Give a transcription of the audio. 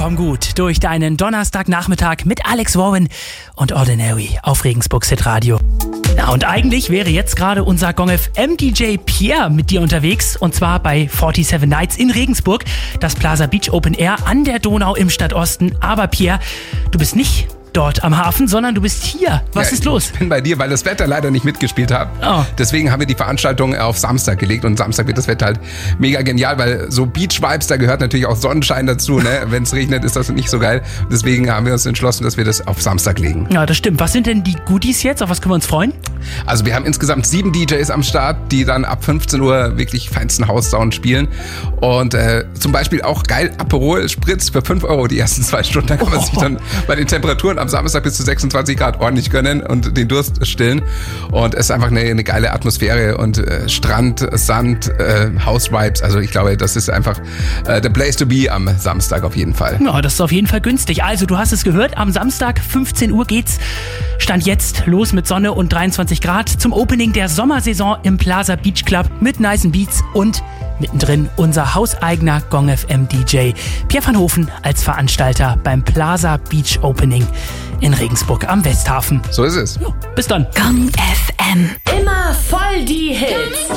komm gut durch deinen Donnerstagnachmittag mit Alex Warren und Ordinary auf Regensburg Hit Radio. Na, und eigentlich wäre jetzt gerade unser Gong FM DJ Pierre mit dir unterwegs, und zwar bei 47 Nights in Regensburg, das Plaza Beach Open Air an der Donau im Stadtosten. Aber Pierre, du bist nicht dort am Hafen, sondern du bist hier. Was ist los? Ich bin bei dir, weil das Wetter leider nicht mitgespielt hat. Oh. Deswegen haben wir die Veranstaltung auf Samstag gelegt, und Samstag wird das Wetter halt mega genial, weil so Beach-Vibes, da gehört natürlich auch Sonnenschein dazu. Ne? Wenn es regnet, ist das nicht so geil. Deswegen haben wir uns entschlossen, dass wir das auf Samstag legen. Ja, das stimmt. Was sind denn die Goodies jetzt? Auf was können wir uns freuen? Also wir haben insgesamt 7 DJs am Start, die dann ab 15 Uhr wirklich feinsten House-Sound spielen. Und zum Beispiel auch geil Aperol Spritz für 5 € die ersten 2 Stunden. Da kann man sich dann bei den Temperaturen am Samstag bis zu 26 Grad ordentlich gönnen und den Durst stillen. Und es ist einfach eine geile Atmosphäre und Strand, Sand, House-Vibes. Also ich glaube, das ist einfach the place to be am Samstag auf jeden Fall. Ja, das ist auf jeden Fall günstig. Also du hast es gehört, am Samstag 15 Uhr geht's Stand jetzt los mit Sonne und 23 Grad zum Opening der Sommersaison im Plaza Beach Club mit nicen Beats und mittendrin unser hauseigener Gong FM DJ Pierre van Hofen als Veranstalter beim Plaza Beach Opening in Regensburg am Westhafen. So ist es. Ja, bis dann. Gong FM. Immer voll die Hits.